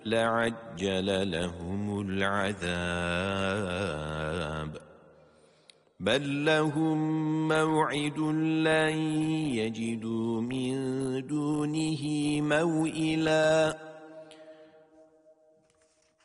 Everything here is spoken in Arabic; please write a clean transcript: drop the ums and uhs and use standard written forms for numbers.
لعجل لهم العذاب بل لهم موعد لن يجدوا من دونه موئلا